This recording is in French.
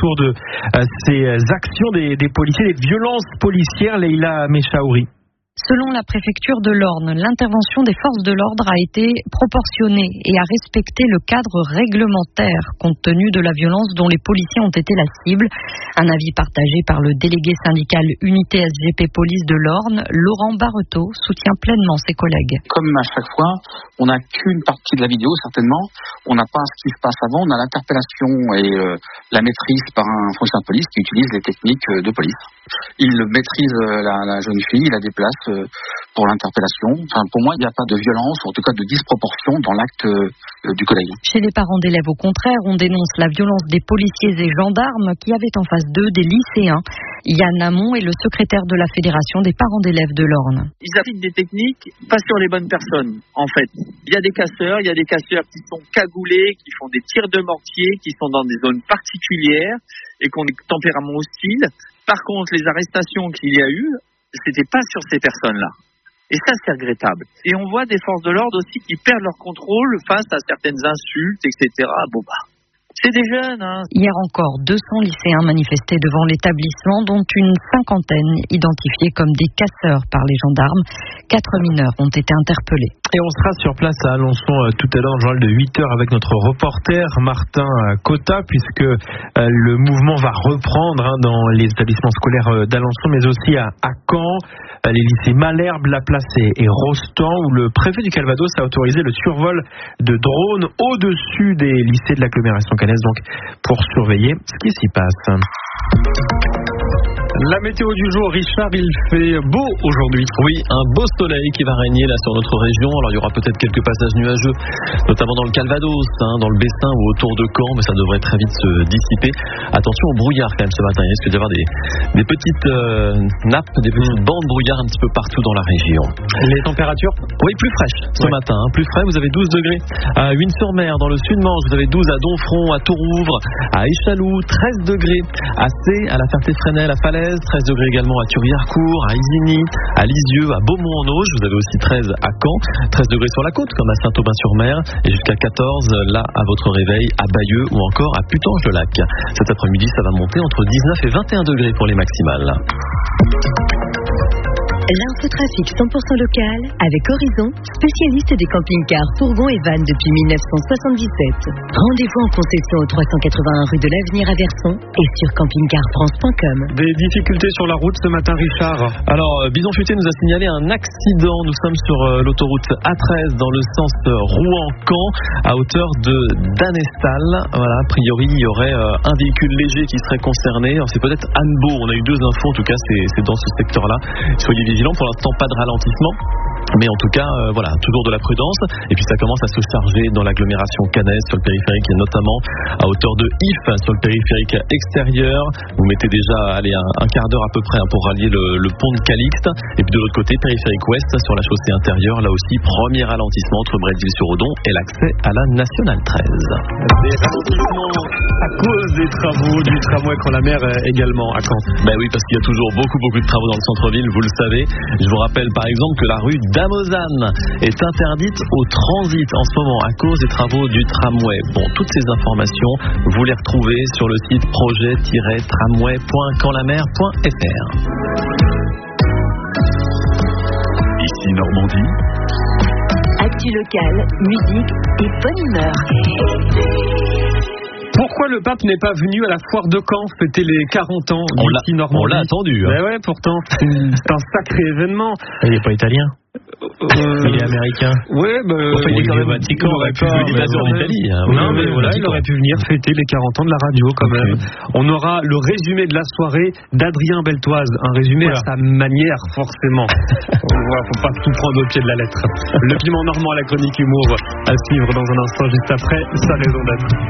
autour de ces actions des policiers, des violences policières, Leïla Mechaouri. Selon la préfecture de l'Orne, l'intervention des forces de l'ordre a été proportionnée et a respecté le cadre réglementaire compte tenu de la violence dont les policiers ont été la cible. Un avis partagé par le délégué syndical Unité SGP Police de l'Orne, Laurent Barreteau, soutient pleinement ses collègues. Comme à chaque fois, on n'a qu'une partie de la vidéo certainement, on n'a pas ce qui se passe avant, on a l'interpellation et la maîtrise par un fonctionnaire de police qui utilise les techniques de police. Il maîtrise la jeune fille, il la déplace pour l'interpellation. Enfin, pour moi, il n'y a pas de violence, ou en tout cas de disproportion dans l'acte du collègue. Chez les parents d'élèves, au contraire, on dénonce la violence des policiers et gendarmes qui avaient en face d'eux des lycéens. Yann Hamon est le secrétaire de la Fédération des parents d'élèves de l'Orne. Ils appliquent des techniques pas sur les bonnes personnes, en fait. Il y a des casseurs qui sont cagoulés, qui font des tirs de mortier, qui sont dans des zones particulières et qui ont des tempéraments hostiles. Par contre, les arrestations qu'il y a eu, c'était pas sur ces personnes-là. Et ça, c'est regrettable. Et on voit des forces de l'ordre aussi qui perdent leur contrôle face à certaines insultes, etc. C'est des jeunes, hein. Hier encore, 200 lycéens manifestaient devant l'établissement, dont une cinquantaine identifiés comme des casseurs par les gendarmes. 4 mineurs ont été interpellés. Et on sera sur place à Alençon tout à l'heure, en journal de 8h, avec notre reporter Martin Cotta, puisque le mouvement va reprendre dans les établissements scolaires d'Alençon, mais aussi à Caen, les lycées Malherbe, La Place et Rostand, où le préfet du Calvados a autorisé le survol de drones au-dessus des lycées de l'agglomération caennaise, donc pour surveiller ce qui s'y passe. La météo du jour, Richard, il fait beau aujourd'hui. Oui, un beau soleil qui va régner là sur notre région. Alors il y aura peut-être quelques passages nuageux, notamment dans le Calvados, dans le Bessin ou autour de Caen, mais ça devrait très vite se dissiper. Attention au brouillard quand même ce matin. Il risque d'y avoir des petites nappes, des petites bandes de brouillard un petit peu partout dans la région. Les températures ? Oui, plus fraîches ce matin. Plus frais, vous avez 12 degrés à Huines-sur-Mer, dans le Sud-Manche. Vous avez 12 à Donfront, à Tourouvre, à Échaloux, 13 degrés à Cé, à la Ferté-Fresnel, à Falaise. 13 degrés également à Thury-Harcourt, à Isigny, à Lisieux, à Beaumont-en-Auge. Vous avez aussi 13 à Caen, 13 degrés sur la côte comme à Saint-Aubin-sur-Mer et jusqu'à 14 là à votre réveil à Bayeux ou encore à Putange-le-Lac. Cet après-midi, ça va monter entre 19 et 21 degrés pour les maximales. L'infotrafic 100% local avec Horizon, spécialiste des camping-cars, fourgons et vannes depuis 1977. Rendez-vous en concession au 381 rue de l'Avenir à Verson et sur campingcarfrance.com. Des difficultés sur la route ce matin, Richard. Alors, Bison Futé nous a signalé un accident. Nous sommes sur l'autoroute A13 dans le sens Rouen-Caen à hauteur de Danestal. Voilà, a priori, il y aurait un véhicule léger qui serait concerné. Alors, c'est peut-être Annebeau. On a eu 2 infos, en tout cas, c'est dans ce secteur-là. Soyez vigilants. Pour l'instant, pas de ralentissement. Mais en tout cas, voilà, toujours de la prudence. Et puis ça commence à se charger dans l'agglomération caennaise sur le périphérique, et notamment à hauteur de Ifs, sur le périphérique extérieur. Vous mettez déjà un quart d'heure à peu près pour rallier le pont de Calixte. Et puis de l'autre côté, périphérique ouest, sur la chaussée intérieure, là aussi, premier ralentissement entre Bretteville-sur-Odon et l'accès à la Nationale 13. Des ralentissements à cause des travaux du tramway Caen-la-Mer également à Caen. Ben oui, parce qu'il y a toujours beaucoup de travaux dans le centre-ville, vous le savez. Je vous rappelle par exemple que la rue d'Amozane est interdite au transit en ce moment à cause des travaux du tramway. Bon, toutes ces informations, vous les retrouvez sur le site projet-tramway.caenlamer.fr. Ici Normandie. Actu locale, musique et bonne humeur. Pourquoi le pape n'est pas venu à la foire de Caen fêter les 40 ans d'ici Normandie? On l'a attendu. Ben ouais, pourtant, c'est un sacré événement. Il n'est pas italien. Il est américain. Oui, il est quand même Vatican. Il aurait pu venir en Italie. Non, mais voilà, il aurait pu venir fêter les 40 ans de la radio quand même. On aura le résumé de la soirée d'Adrien Beltoise. Un résumé à sa manière, forcément. Faut pas tout prendre au pied de la lettre. Le piment normand à la chronique humour à suivre dans un instant juste après sa raison d'être.